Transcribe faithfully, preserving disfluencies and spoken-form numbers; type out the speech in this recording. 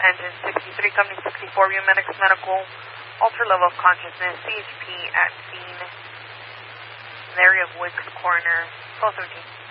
engine sixty-three, company sixty-four, view medics medical, alter level of consciousness, C H P at scene, in the area of Wicks Corner, twelve thirteen.